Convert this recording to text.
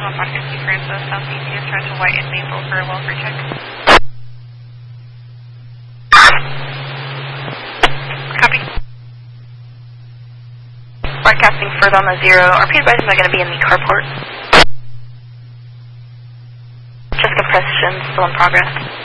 Broadcasting Francis, Southeast US, trying to White and Maple for a welfare check. Copy. Broadcasting further on the 0. RP advising they're going to be in the carport. Just compression still in progress.